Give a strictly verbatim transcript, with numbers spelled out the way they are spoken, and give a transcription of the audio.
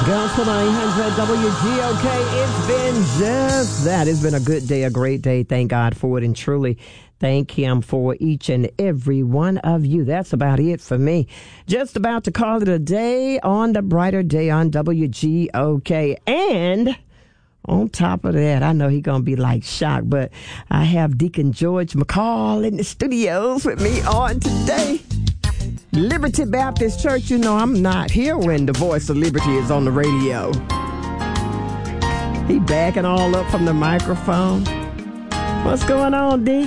Gospel nine hundred W G O K. It's been just that. It's been a good day, a great day. Thank God for it, and truly thank Him for each and every one of you. That's about it for me. Just about to call it a day on the brighter day on W G O K. And on top of that, I know he's going to be like shocked, but I have Deacon George McCall in the studios with me on today. Liberty Baptist Church, you know I'm not here when the voice of liberty is on the radio. He backing all up from the microphone. What's going on, D?